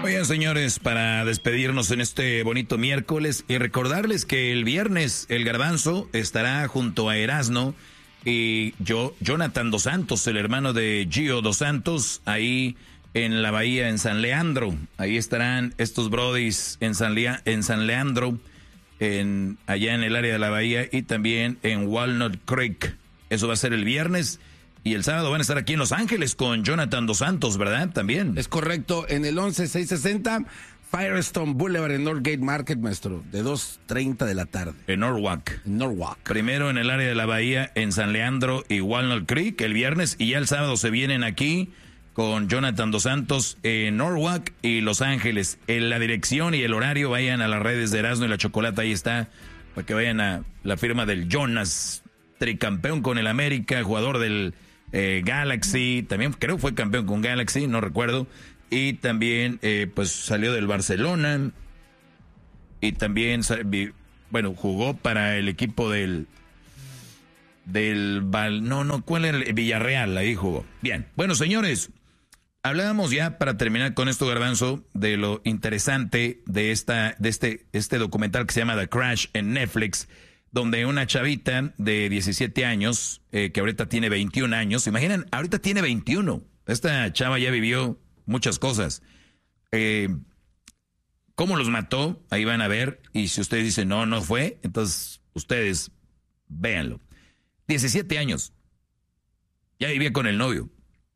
Oigan, señores, para despedirnos en este bonito miércoles y recordarles que el viernes el Garbanzo estará junto a Erasno y Jonathan Dos Santos, el hermano de Gio Dos Santos, ahí en la bahía, en San Leandro. Ahí estarán estos brodis en San Leandro, allá en el área de la bahía, y también en Walnut Creek. Eso va a ser el viernes. Y el sábado van a estar aquí en Los Ángeles con Jonathan Dos Santos, ¿verdad? También. Es correcto, en el 11660 Firestone Boulevard en Northgate Market, maestro, de 2:30 de la tarde. En Norwalk. Primero en el área de la bahía, en San Leandro y Walnut Creek, el viernes. Y ya el sábado se vienen aquí con Jonathan Dos Santos en Norwalk y Los Ángeles. En la dirección y el horario, vayan a las redes de Erasmo y la Chocolata, ahí está, para que vayan a la firma del Jonas, tricampeón con el América, jugador del Galaxy, también creo que fue campeón con Galaxy, no recuerdo, y también pues salió del Barcelona, y también, bueno, jugó para el equipo ¿cuál era? El Villarreal, ahí jugó. Bien, bueno, señores, hablábamos ya, para terminar con esto, Garbanzo, de lo interesante de este documental que se llama The Crash en Netflix, donde una chavita de 17 años, que ahorita tiene 21 años, ¿se imaginan? Ahorita tiene 21. Esta chava ya vivió muchas cosas. ¿Cómo los mató? Ahí van a ver. Y si ustedes dicen, no fue, entonces ustedes véanlo. 17 años. Ya vivía con el novio.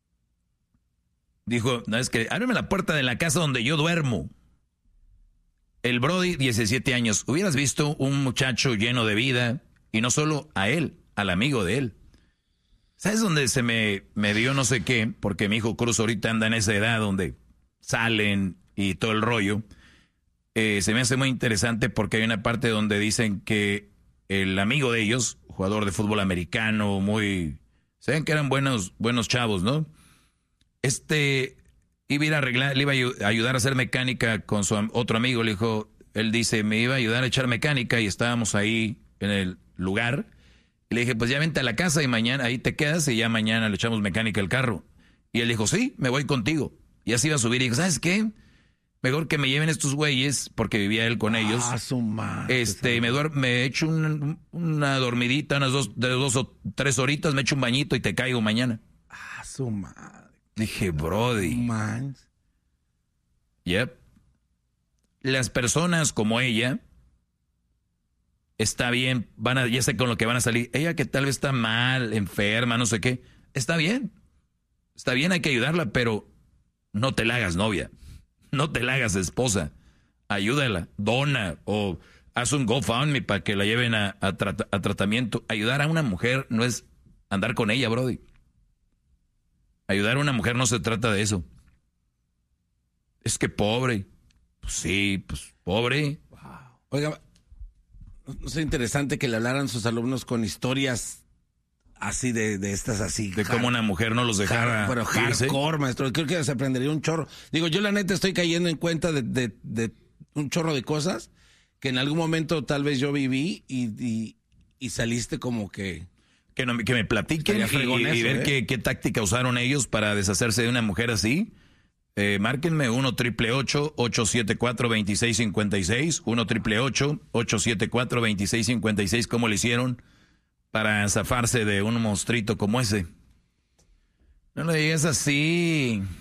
Dijo, no, es que ábreme la puerta de la casa donde yo duermo. El Brody, 17 años. Hubieras visto un muchacho lleno de vida, y no solo a él, al amigo de él. ¿Sabes dónde se me dio no sé qué? Porque mi hijo Cruz ahorita anda en esa edad donde salen y todo el rollo. Se me hace muy interesante porque hay una parte donde dicen que el amigo de ellos, jugador de fútbol americano, se ven que eran buenos chavos, ¿no? Iba a ir a arreglar, le iba a ayudar a hacer mecánica con su otro amigo. Le dijo, él dice, me iba a ayudar a echar mecánica, y estábamos ahí en el lugar. Y le dije, pues ya vente a la casa y mañana ahí te quedas y ya mañana le echamos mecánica al carro. Y él dijo, sí, me voy contigo. Y así iba a subir y dijo, ¿sabes qué? Mejor que me lleven estos güeyes, porque vivía él con ellos. Su madre. Me echo una dormidita, unas 2 o 3 horitas, me echo un bañito y te caigo mañana. Su madre. Dije, Brody. Man. Yep. Las personas como ella, está bien, ya sé con lo que van a salir. Ella que tal vez está mal, enferma, no sé qué. Está bien, hay que ayudarla, pero no te la hagas novia. No te la hagas esposa. Ayúdala, dona, o haz un GoFundMe para que la lleven a tratamiento. Ayudar a una mujer no es andar con ella, Brody. Ayudar a una mujer no se trata de eso. Es que pobre. Pues sí, pues pobre. Wow. Oiga, no es interesante que le hablaran sus alumnos con historias así de estas así. De cómo una mujer no los dejara pero irse. Hardcore, maestro. Creo que se aprendería un chorro. Digo, yo la neta estoy cayendo en cuenta de un chorro de cosas que en algún momento tal vez yo viví y saliste como que... Que me platiquen y ver qué táctica usaron ellos para deshacerse de una mujer así. Márquenme 1-888-874-2656, 1-888-874-2656. ¿Cómo le hicieron para zafarse de un monstruito como ese? No lo digas así.